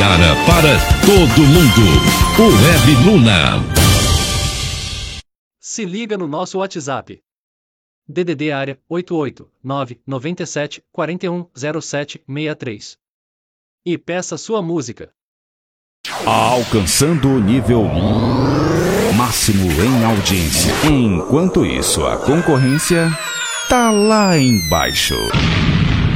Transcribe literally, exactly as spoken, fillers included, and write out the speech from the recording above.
Seara para todo mundo. O Web Luna. Se liga no nosso WhatsApp. D D D área oito oito nove nove sete quatro um zero sete seis três. E peça sua música. Alcançando o nível máximo em audiência. Enquanto isso, a concorrência tá lá embaixo.